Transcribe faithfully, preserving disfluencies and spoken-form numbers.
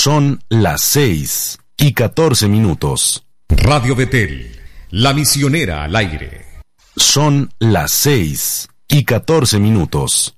Son las seis y catorce minutos. Radio Betel, la misionera al aire. Son las seis y catorce minutos.